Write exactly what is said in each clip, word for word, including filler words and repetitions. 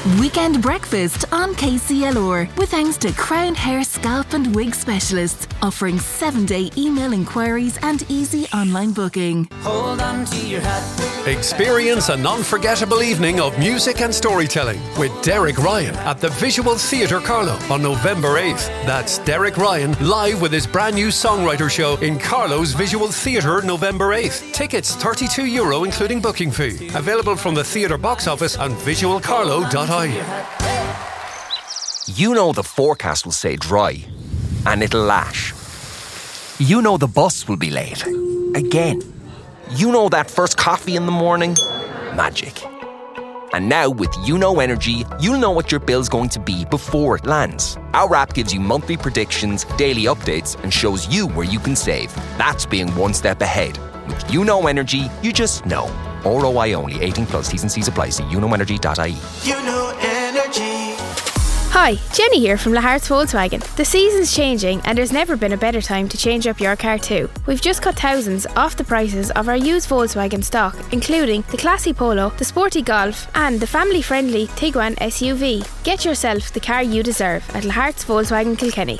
Weekend breakfast on K C L R with thanks to Crown Hair, Scalp and Wig Specialists, offering seven-day email inquiries and easy online booking. Hold on to your hat. Experience an unforgettable evening of music and storytelling with Derek Ryan at the Visual Theatre Carlow on November eighth. That's Derek Ryan live with his brand new songwriter show in Carlow's Visual Theatre November eighth. Tickets thirty-two euro including booking fee. Available from the theatre box office and visual carlow dot I E. You know the forecast will say dry, and it'll lash. You know the bus will be late. Again. You know that first coffee in the morning? Magic. And now with You Know Energy, you'll know what your bill's going to be before it lands. Our app gives you monthly predictions, daily updates, and shows you where you can save. That's being one step ahead. With You Know Energy, you just know. R O I only. eighteen plus. T's and C's apply. See you know energy dot I E. You know energy. Hi, Jenny here from Lahart's Volkswagen. The season's changing and there's never been a better time to change up your car too. We've just cut thousands off the prices of our used Volkswagen stock, including the classy Polo, the sporty Golf and the family-friendly Tiguan S U V. Get yourself the car you deserve at Lahart's Volkswagen Kilkenny.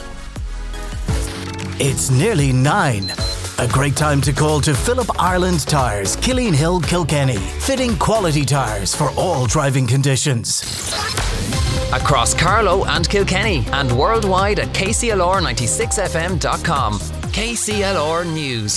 It's nearly nine. A great time to call to Philip Ireland Tyres, Killeen Hill, Kilkenny. Fitting quality tyres for all driving conditions. Across Carlow and Kilkenny and worldwide at K C L R ninety-six F M dot com. K C L R News.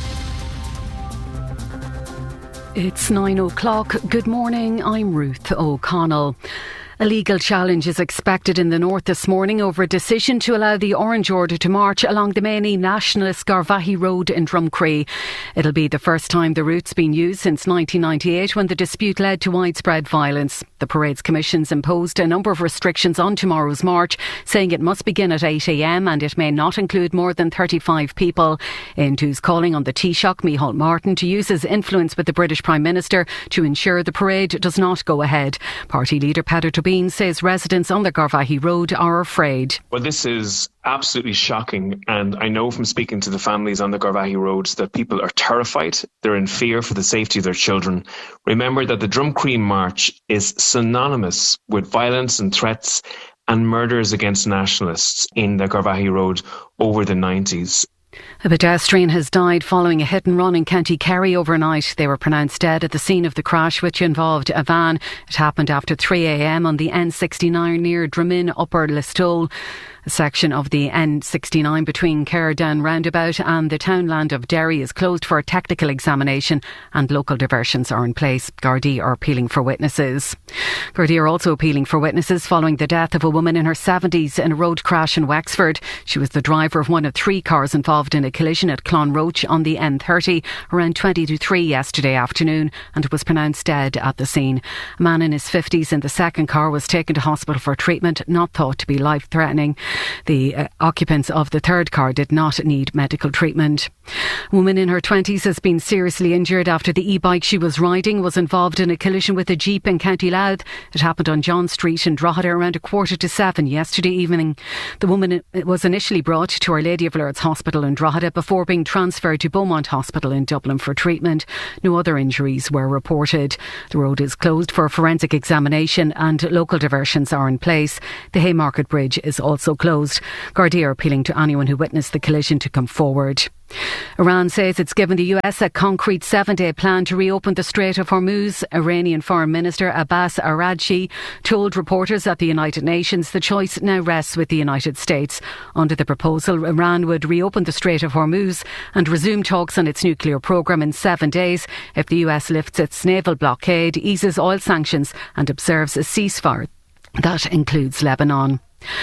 It's nine o'clock. Good morning, I'm Ruth O'Connell. A legal challenge is expected in the north this morning over a decision to allow the Orange Order to march along the Mainly nationalist Garvaghey Road in Drumcree. It'll be the first time the route's been used since nineteen ninety-eight, when the dispute led to widespread violence. The Parades Commission's imposed a number of restrictions on tomorrow's march, saying it must begin at eight a m and it may not include more than thirty-five people. Intu's calling on the Taoiseach, Micheál Martin, to use his influence with the British Prime Minister to ensure the parade does not go ahead. Party leader Peadar Tóibín says residents on the Garvaghey Road are afraid. Well, this is absolutely shocking, and I know from speaking to the families on the Garvaghey roads that people are terrified. They're in fear for the safety of their children. Remember that the Drumcree March is synonymous with violence and threats and murders against nationalists in the Garvaghey Road over the nineties. A pedestrian has died following a hit and run in County Kerry overnight. They were pronounced dead at the scene of the crash, which involved a van. It happened after three a m on the N sixty-nine near Drumin Upper Listowel. A section of the N sixty-nine between Kerdown roundabout and the townland of Derry is closed for a technical examination and local diversions are in place. Gardaí are appealing for witnesses. Gardaí are also appealing for witnesses following the death of a woman in her seventies in a road crash in Wexford. She was the driver of one of three cars involved in a collision at Clonroach on the N thirty around twenty to three yesterday afternoon and was pronounced dead at the scene. A man in his fifties in the second car was taken to hospital for treatment, not thought to be life-threatening. The uh, occupants of the third car did not need medical treatment. A woman in her twenties has been seriously injured after the e-bike she was riding was involved in a collision with a jeep in County Louth. It happened on John Street in Drogheda around a quarter to seven yesterday evening. The woman was initially brought to Our Lady of Lourdes Hospital in Drogheda before being transferred to Beaumont Hospital in Dublin for treatment. No other injuries were reported. The road is closed for forensic examination and local diversions are in place. The Haymarket Bridge is also closed. Gardaí are appealing to anyone who witnessed the collision to come forward. Iran says it's given the U S a concrete seven-day plan to reopen the Strait of Hormuz. Iranian Foreign Minister Abbas Araghchi told reporters at the United Nations the choice now rests with the United States. Under the proposal, Iran would reopen the Strait of Hormuz and resume talks on its nuclear programme in seven days if the U S lifts its naval blockade, eases oil sanctions and observes a ceasefire. That includes Lebanon.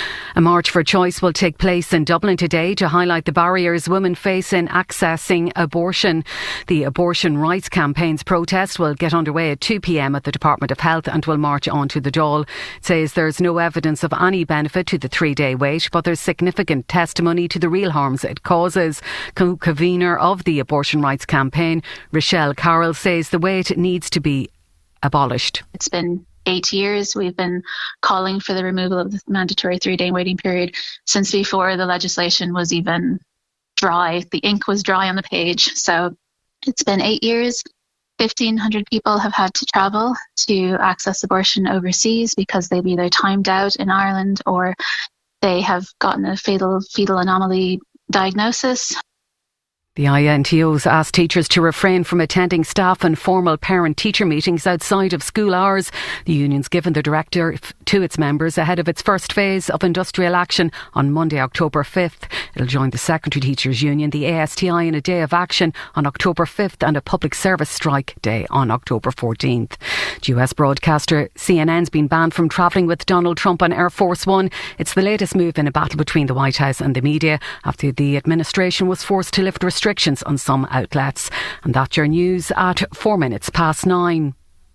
A march for choice will take place in Dublin today to highlight the barriers women face in accessing abortion. The Abortion Rights Campaign's protest will get underway at two p m at the Department of Health and will march on to the Dáil. It says there's no evidence of any benefit to the three-day wait, but there's significant testimony to the real harms it causes. Co-convener of the Abortion Rights Campaign, Rochelle Carroll, says the wait needs to be abolished. It's been eight years. We've been calling for the removal of the mandatory three-day waiting period since before the legislation was even dry. The ink was dry on the page. So it's been eight years. fifteen hundred people have had to travel to access abortion overseas because they've either timed out in Ireland or they have gotten a fatal fetal anomaly diagnosis. The I N T Os asked teachers to refrain from attending staff and formal parent-teacher meetings outside of school hours. The union's given the directive to its members ahead of its first phase of industrial action on Monday, October fifth. It'll join the Secondary Teachers Union, the A S T I, in a day of action on October fifth and a public service strike day on October fourteenth. The U S broadcaster C N N's been banned from travelling with Donald Trump on Air Force One. It's the latest move in a battle between the White House and the media after the administration was forced to lift restrictions on some outlets. And that's your news at four minutes past nine.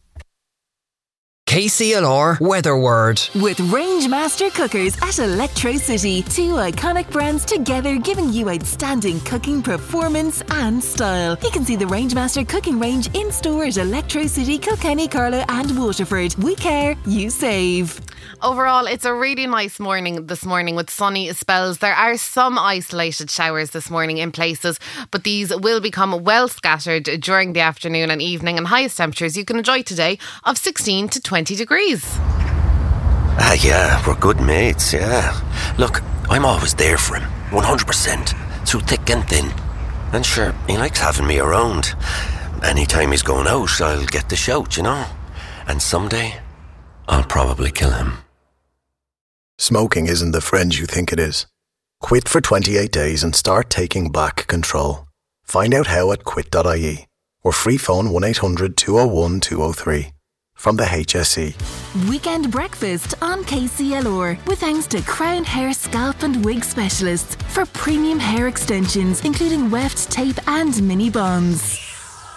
K C L R Weather Word. With Rangemaster Cookers at Electro City. Two iconic brands together giving you outstanding cooking performance and style. You can see the Rangemaster cooking range in store at Electro City, Kilkenny, Carlow and Waterford. We care, you save. Overall, it's a really nice morning this morning with sunny spells. There are some isolated showers this morning in places, but these will become well scattered during the afternoon and evening, and highest temperatures you can enjoy today of sixteen to twenty degrees. Ah, yeah, we're good mates, yeah. Look, I'm always there for him, one hundred percent, through thick and thin. And sure, he likes having me around. Anytime he's going out, I'll get the shout, you know. And someday, I'll probably kill him. Smoking isn't the friend you think it is. Quit for twenty-eight days and start taking back control. Find out how at quit dot I E or free phone one eight hundred two oh one two oh three. From the H S E. Weekend breakfast on K C L R with thanks to Crown Hair Scalp and Wig Specialists for premium hair extensions including weft, tape and mini bonds.